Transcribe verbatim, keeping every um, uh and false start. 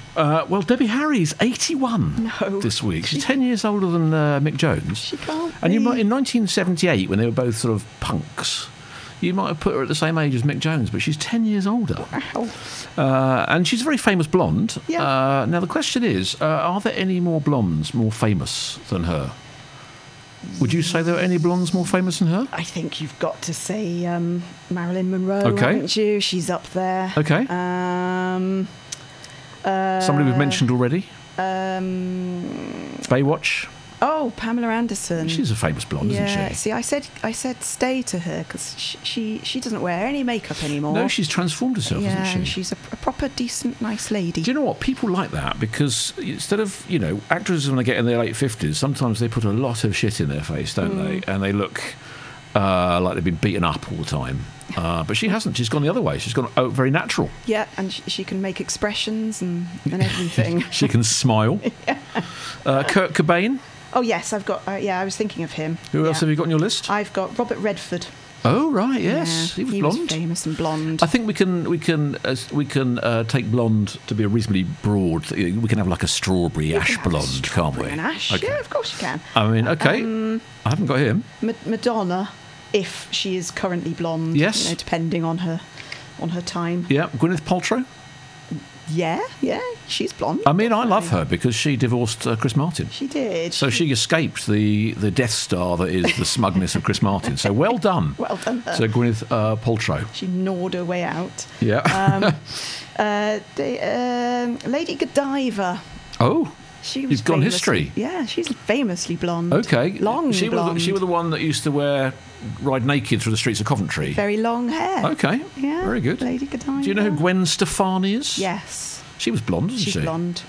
Uh, well, Debbie Harry's eighty-one No. this week. She's ten years older than uh, Mick Jones. She can't And you be. might, in nineteen seventy-eight, when they were both sort of punks, you might have put her at the same age as Mick Jones, but she's ten years older. Wow. Uh, and she's a very famous blonde. Yeah. Uh, now, the question is, uh, are there any more blondes more famous than her? Would you say there are any blondes more famous than her? I think you've got to say um, Marilyn Monroe, Okay. haven't you? She's up there. Okay. Um, uh, Somebody we've mentioned already. Um, Baywatch. oh, Pamela Anderson. She's a famous blonde, yeah. isn't she? See, I said I said stay to her because she, she she doesn't wear any makeup anymore. No, she's transformed herself, yeah, hasn't and she? she's a, a proper decent, nice lady. Do you know what? People like that because instead of, you know, actors when they get in their late fifties, sometimes they put a lot of shit in their face, don't Mm. they? And they look uh, like they've been beaten up all the time. Uh, but she hasn't. She's gone the other way. She's gone oh, very natural. Yeah, and she, she can make expressions and, and everything. She can smile. uh, Kurt Cobain. Oh yes, I've got. Uh, yeah, I was thinking of him. Who else Yeah. have you got on your list? I've got Robert Redford. Oh right, yes, Yeah, he was blonde. famous and blonde. I think we can we can uh, we can uh, take blonde to be a reasonably broad. We can have like a strawberry ash Have a blonde, can't we? strawberry and ash. Okay. Yeah, of course you can. I mean, okay. Um, I haven't got him. Ma- Madonna, if she is currently blonde. Yes. You know, depending on her on her time. Yeah, Gwyneth Paltrow. Yeah, yeah, she's blonde. I mean, I love her because she divorced uh, Chris Martin. She did. So she escaped the, the Death Star that is the smugness of Chris Martin. So well done. Well done her. So Gwyneth uh, Paltrow. She gnawed her way out. Yeah. Um, uh, the, um, Lady Godiva. oh, She was You've gone famously- history. Yeah, she's famously blonde. okay. Long she blonde. Was, she was the one that used to wear ride naked through the streets of Coventry. Very long hair. Okay. Yeah. Very good. Lady Godiva. Do you know who Gwen Stefani is? Yes. She was blonde, wasn't She's she? blonde.